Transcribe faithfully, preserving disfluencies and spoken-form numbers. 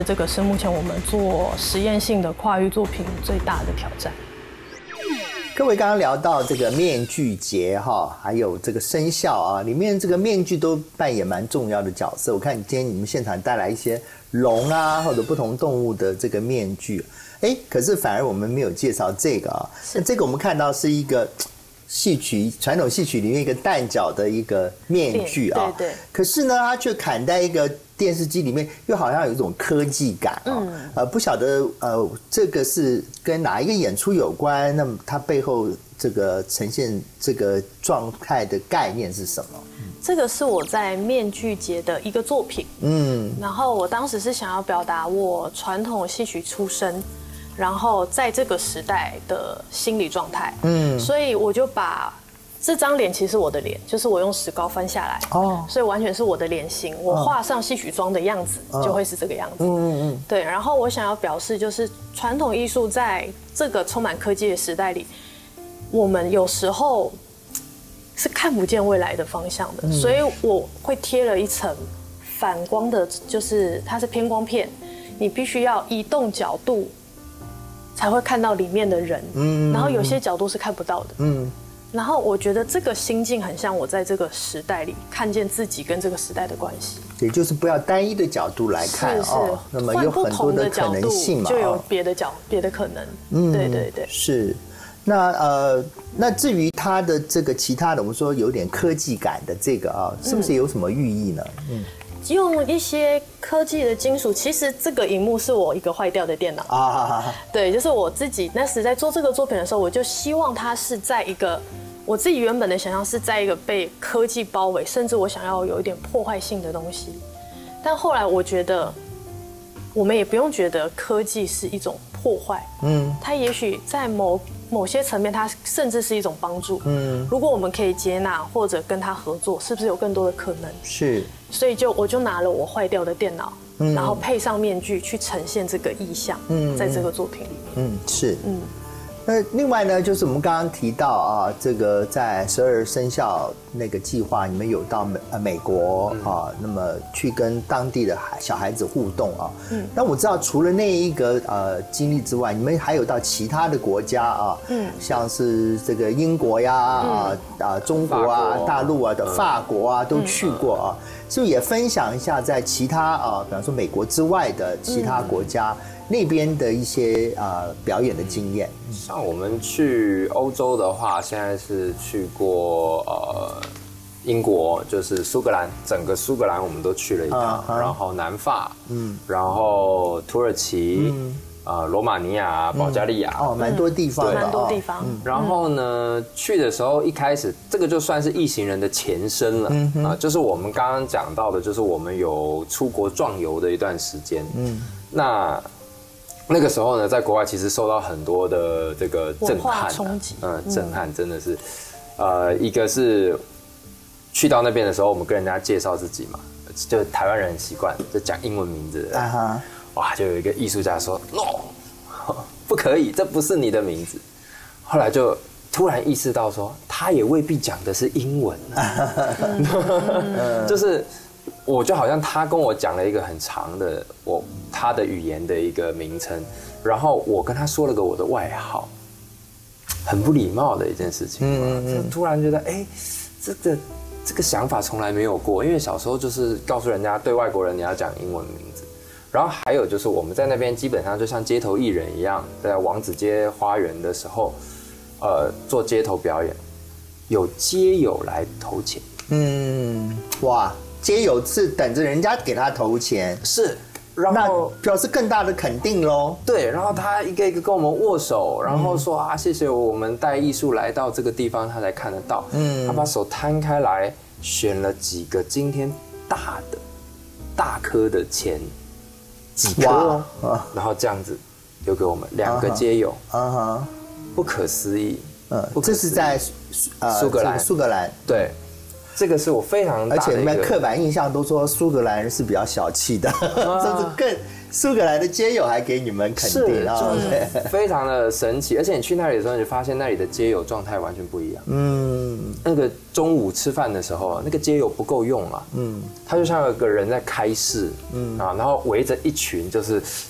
这个是目前我们做实验性的跨域作品最大的挑战。 各位刚刚聊到这个面具节哈，还有这个生肖啊，里面这个面具都扮演蛮重要的角色。我看今天你们现场带来一些龙啊或者不同动物的这个面具，哎，可是反而我们没有介绍这个啊。那这个我们看到是一个戏曲传统戏曲里面一个旦角的一个面具啊， 对对。 可是呢，它却砍在一个电视机里面，又好像有一种科技感啊。嗯、呃，不晓得呃，这个是跟哪一个演出有关？那么它背后这个呈现这个状态的概念是什么？ 这个是我在面具节的一个作品。嗯，然后我当时是想要表达我传统戏曲出身。然后在这个时代的心理状态，嗯，所以我就把这张脸其实是我的脸，就是我用石膏翻下来，哦，所以完全是我的脸型，我画上戏曲妆的样子，就会是这个样子，嗯嗯嗯，对。然后我想要表示，就是传统艺术在这个充满科技的时代里，我们有时候是看不见未来的方向的，所以我会贴了一层反光的，就是它是偏光片，你必须要移动角度。才会看到里面的人，嗯，然后有些角度是看不到的，嗯，然后我觉得这个心境很像我在这个时代里看见自己跟这个时代的关系， 也就是不要单一的角度来看是是哦，那么有很多的可能性嘛， 就有别的角别的可能，嗯，对对对， 是。那呃，那至于它的这个其他的，我们说有点科技感的这个啊，是不是有什么寓意呢？嗯。 用一些科技的金属，其实这个荧幕是我一个坏掉的电脑啊，对，就是我自己那时在做这个作品的时候，我就希望它是在一个我自己原本的想象是在一个被科技包围，甚至我想要有一点破坏性的东西，但后来我觉得我们也不用觉得科技是一种破坏，嗯，它也许在某某些层面，它甚至是一种帮助，嗯，如果我们可以接纳或者跟它合作，是不是有更多的可能？ 是。 所以就我就拿了我坏掉的电脑，嗯、然后配上面具去呈现这个意象，嗯，在这个作品里面。 嗯，是，嗯。那另外呢，就是我们刚刚提到啊，这个在十二生肖那个计划，你们有到美呃美国啊，那么去跟当地的小孩子互动啊。嗯。那我知道，除了那一个呃经历之外，你们还有到其他的国家啊，嗯，像是这个英国呀啊啊中国啊大陆啊的法国啊都去过啊，是不是也分享一下在其他啊，比方说美国之外的其他国家？那边的一些呃表演的经验， 像我们去欧洲的话，现在是去过呃英国，就是苏格兰，整个苏格兰我们都去了一趟，嗯、然后南法，嗯，然后土耳其，嗯、呃罗马尼亚、保加利亚， 嗯、哦，蛮多地方的， 蛮多地方。 嗯、然后呢，去的时候一开始这个就算是异行人的前身了，啊、嗯呃，就是我们刚刚讲到的，就是我们有出国壮游的一段时间，嗯，那。那个时候呢，在国外其实受到很多的这个震撼、啊， 冲击， 嗯，震撼真的是，呃，一个是去到那边的时候，我们跟人家介绍自己嘛，就台湾人很习惯就讲英文名字，啊哈，哇，就有一个艺术家说 no， 不可以，这不是你的名字。后来就突然意识到说，他也未必讲的是英文、啊，就是。我就好像他跟我讲了一个很长的我他的语言的一个名称，然后我跟他说了个我的外号，很不礼貌的一件事情。嗯嗯，突然觉得哎，这个这个想法从来没有过，因为小时候就是告诉人家对外国人你要讲英文名字，然后还有就是我们在那边基本上就像街头艺人一样，在王子街花园的时候，呃，做街头表演，有街友来投钱。嗯， 哇。街友是等着人家给他投钱， 是，然后那表示更大的肯定喽。 对，然后他一个一个跟我们握手，然后说、嗯、啊，谢谢我们带艺术来到这个地方，他才看得到。嗯，他把手摊开来，选了几个今天大的、大颗的钱，几颗哦，啊、然后这样子丢给我们两个街友，啊哈，不可思议。嗯， 这是在呃苏格兰， 苏格兰对。这个是我非常大的一个， 而且你们刻板印象都说苏格兰人是比较小气的，这是更苏格兰的街友还给你们肯定啊， 非常的神奇。而且你去那里的时候，你就发现那里的街友状态完全不一样。嗯，那个中午吃饭的时候，那个街友不够用嘛，嗯，他就像有个人在开市，嗯啊，然后围着一群就是